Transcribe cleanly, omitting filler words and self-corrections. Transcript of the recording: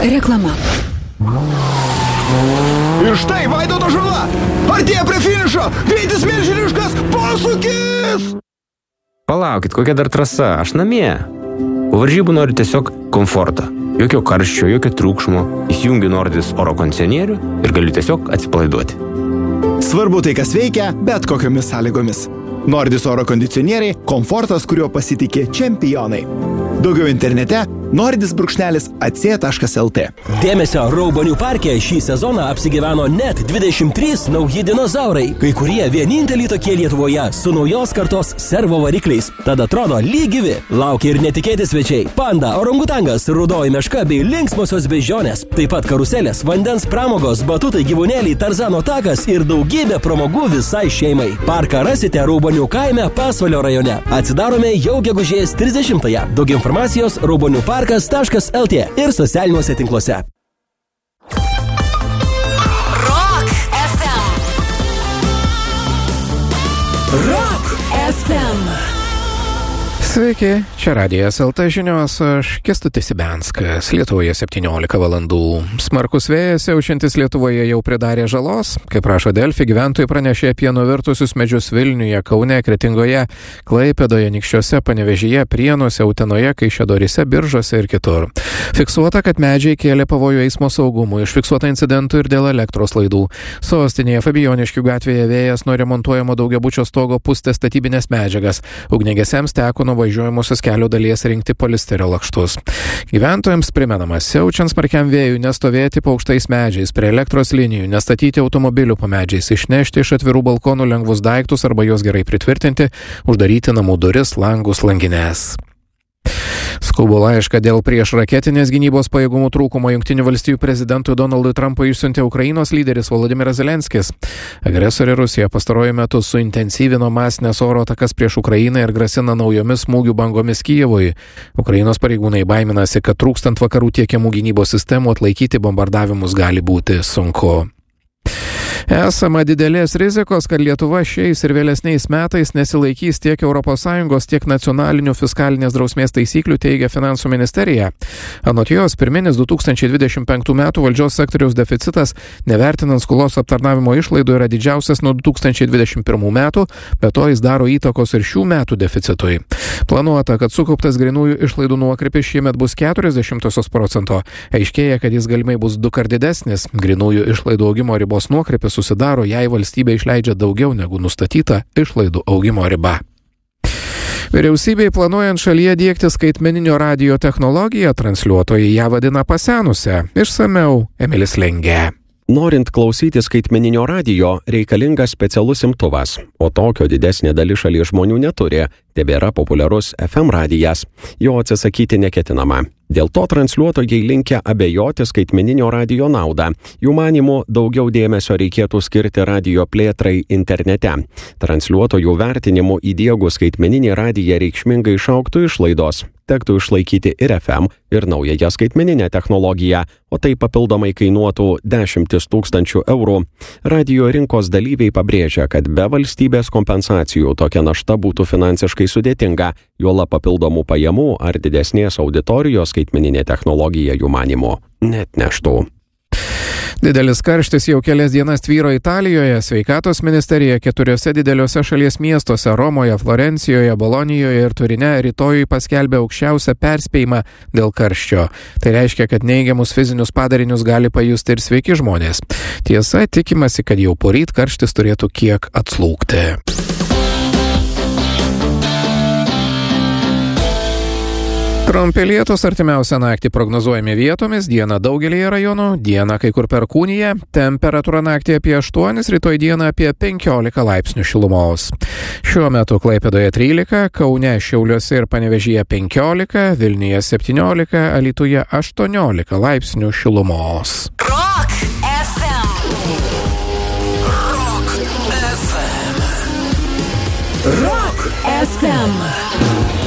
Reklama. Ir štai Vaidoto žala. Artėja prie finišo. Greitis milžiniškas. Posūkis. Palaukit, kokia dar trasa? Aš namie. Po varžybų noriu tiesiog komforto. Jokio karščio, jokio triukšmo. Įsijungiu Nordis oro kondicionierių ir galiu tiesiog atsipalaiduoti. Svarbu tai, kas veikia, bet kokiomis sąlygomis. Nordis oro kondicionieriai – komfortas, kuriuo pasitikė čempionai. Daugiau internete nordis.ac.lt. Dėmesio, Raubonių parke šį sezoną apsigyveno net 23 nauji dinozaurai. Kai kurie vieninteliai tokie Lietuvoje su naujos kartos servo varikliais. Tad atrodo lygyvi. Laukia ir netikėti svečiai. Panda, orangutangas, rudoji meška bei linksmosios beždžionės. Taip pat karuselės, vandens pramogos, batutai, gyvūnėliai, Tarzano takas ir daugybė pramogų visai šeimai. Parką rasite Raubonių kaime Pasvalio rajone. Atsidarome jau gegužės 30-ąją. Daug informacijos rauboniuparkas.lt ir socialiniuose tinkluose. Rock FM. Rock FM. Sveiki, čia Radijas LT žinios, aš Kęstutis Ibenskas, Lietuvoje 17 valandų. Smarkus vėjas siaučiantis Lietuvoje jau pridarė žalos. Kaip rašo Delfi, gyventojai pranešė apie nuvirtusius medžius Vilniuje, Kaune, Kretingoje, Klaipėdoje, Anykščiuose, Panevėžyje, Prienuose, Utenoje, Kaišiadoryse, Biržuose ir kitur. Fiksuota, kad medžiai kėlė pavojų eismo saugumui, užfiksuota incidentų ir dėl elektros laidų. Sostinėje Fabijoniškių gatvėje vėjas nuo remontuojamo daugiabučio stogo pustė statybinės medžiagas. Ugniagesiams teko nuo važiuojamosios kelio dalies rinkti polisterio lakštus. Gyventojams primenama, siaučiant smarkiam vėjui nestovėti po aukštais medžiais, prie elektros linijų, nestatyti automobilių po medžiais, išnešti iš atvirų balkonų lengvus daiktus arba juos gerai pritvirtinti, uždaryti namų duris, langus, langines. Skubų laišką dėl priešraketinės gynybos pajėgumų trūkumo Jungtinių valstijų prezidentui Donaldui Trumpui išsiuntė Ukrainos lyderis Volodymyras Zelenskis. Agresorė Rusija pastaruoju metu suintensyvino masinės oro atakas prieš Ukrainą ir grasina naujomis smūgių bangomis Kijevui. Ukrainos pareigūnai baiminasi, kad trūkstant vakarų tiekiamų gynybos sistemų atlaikyti bombardavimus gali būti sunku. Esama didelės rizikos, kad Lietuva šiais ir vėlesniais metais nesilaikys tiek ES, tiek nacionalinių fiskalinės drausmės taisyklių, teigia Finansų ministerija. Anot jos, pirminis 2025 metų valdžios sektoriaus deficitas, nevertinant skolos aptarnavimo išlaidų, yra didžiausias nuo 2021 metų, bet to jis daro įtakos ir šių metų deficitui. Planuota, kad sukauptas grynųjų išlaidų nuokrypis šiemet bus 0,4%. Aiškėja, kad jis galimai bus 2 kart didesnis. Grynųjų išlaidų augimo ribos nuokrypis susidaro, jei valstybė išleidžia daugiau negu nustatyta išlaidų augimo riba. Vyriausybei planuojant šalyje diegti skaitmeninio radijo technologiją, transliuotojai ją vadina pasenusią. Išsamiau Emilis Lengė. Norint klausyti skaitmeninio radijo, reikalingas specialus imtuvas, o tokio didesnė dalis šalies žmonių neturi. Tebėra populiarus FM radijas. Jo atsisakyti neketinama. Dėl to transliuotojai linkę abejoti skaitmeninio radijo naudą. Jų manymu, daugiau dėmesio reikėtų skirti radijo plėtrai internete. Transliuotojų vertinimu įdiegus skaitmeninį radiją reikšmingai išaugtų išlaidos. Tektų išlaikyti ir FM, ir naująją skaitmeninę technologiją, o tai papildomai kainuotų 10 000 eurų. Radijo rinkos dalyviai pabrėžia, kad be valstybės kompensacijų tokia našta būtų finansiškai sudėtinga, juolab papildomų pajamų ar didesnės auditorijos skaitmeninė technologija jų manymu net neštų. Didelis karštis jau kelias dienas tvyro Italijoje. Sveikatos ministerija 4 dideliuose šalies miestuose – Romoje, Florencijoje, Bolonijoje ir Turine – rytojui paskelbė aukščiausią perspėjimą dėl karščio. Tai reiškia, kad neigiamus fizinius padarinius gali pajusti ir sveiki žmonės. Tiesa, tikimasi, kad jau poryt karštis turėtų kiek atslūgti. Trumpi lietūs artimiausią naktį prognozuojami vietomis, dieną daugelyje rajonų, dieną kai kur perkūnija, temperatūra naktį apie 8, rytoj dieną apie 15 laipsnių šilumos. Šiuo metu Klaipėdoje 13, Kaune, Šiauliuose ir Panevėžyje 15, Vilniuje 17, Alytuje 18 laipsnių šilumos. Rock FM. Rock FM. Rock FM.